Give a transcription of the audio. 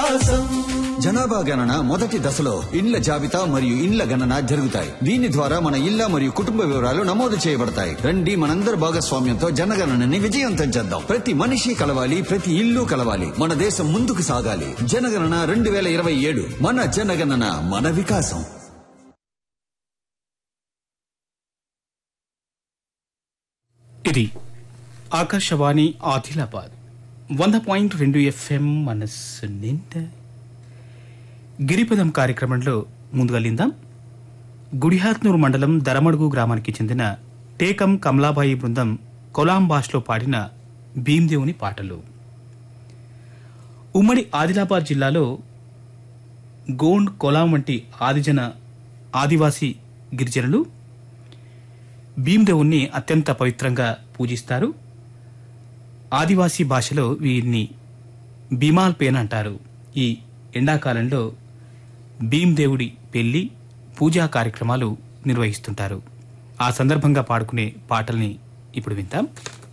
వికాసం. జనాభా గణన మొదటి దశలో ఇండ్ల జాబితా మరియు ఇండ్ల గణన జరుగుతాయి. దీని ద్వారా మన ఇళ్ల మరియు కుటుంబ వివరాలు నమోదు చేయబడతాయి. రండి, మనందరి భాగస్వామ్యంతో జనగణనని విజయవంతం చేద్దాం. ప్రతి మనిషి కలవాలి, ప్రతి ఇల్లు కలవాలి. మన దేశం ముందుకు సాగాలి. జనగణన 2027. మన జనగణన, మన వికాసం. ఇది ఆకాశవాణి ఆదిలాబాద్ 100.2 FM మనస్సు నిండా. గిరిపదం కార్యక్రమంలో ముందుగలిందాం. గుడిహాత్నూరు మండలం దరమడుగు గ్రామానికి చెందిన టేకం కమలాబాయి బృందం కొలాం భాషలో పాడిన భీమ్దేవుని పాటలు. ఉమ్మడి ఆదిలాబాద్ జిల్లాలో గోండ్, కొలాం వంటి ఆదివాసీ గిరిజనులు భీమ్దేవుణ్ణి అత్యంత పవిత్రంగా పూజిస్తారు. ఆదివాసీ భాషలో వీరిని భీమాల్ పేన్ అంటారు. ఈ ఎండాకాలంలో భీమ్దేవుడి పెళ్లి, పూజా కార్యక్రమాలు నిర్వహిస్తుంటారు. ఆ సందర్భంగా పాడుకునే పాటల్ని ఇప్పుడు వింటాం.